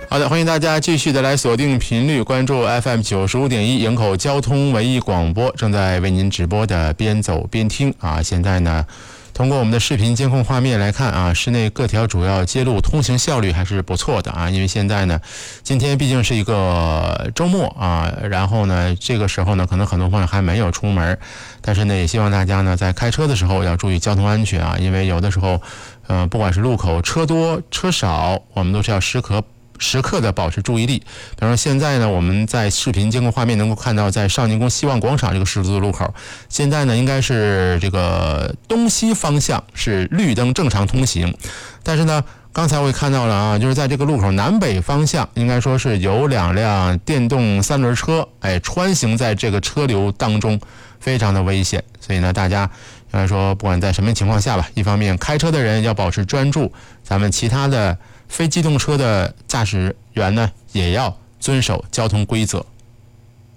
好的，欢迎大家继续的来锁定频率，关注 FM95.1营口交通文艺广播，正在为您直播的边走边听啊。现在呢，通过我们的视频监控画面来看啊，市内各条主要街路通行效率还是不错的啊。因为现在呢，今天毕竟是一个周末啊，然后呢，这个时候呢，可能很多朋友还没有出门，但是呢，也希望大家呢在开车的时候要注意交通安全啊，因为有的时候，不管是路口车多车少，我们都是要时刻的保持注意力。比方说现在呢，我们在视频监控画面能够看到，在少年宫希望广场这个十字路口，现在呢应该是这个东西方向是绿灯正常通行，但是呢，刚才我也看到了啊，就是在这个路口南北方向，应该说是有2辆电动3轮车，穿行在这个车流当中，非常的危险。所以呢，大家应该说不管在什么情况下吧，一方面开车的人要保持专注，咱们其他的非机动车的驾驶员呢，也要遵守交通规则。